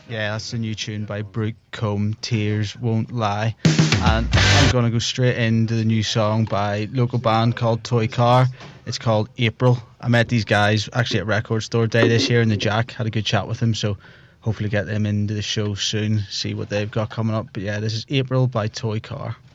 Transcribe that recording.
Yeah, that's the new tune by Brooke Combe, Tears Won't Lie. And I'm going to go straight into the new song by a local band called Toy Car. It's called April. I met these guys actually at Record Store Day this year in the Jack. Had a good chat with them, so hopefully get them into the show soon, see what they've got coming up. But yeah, this is April by Toy Car.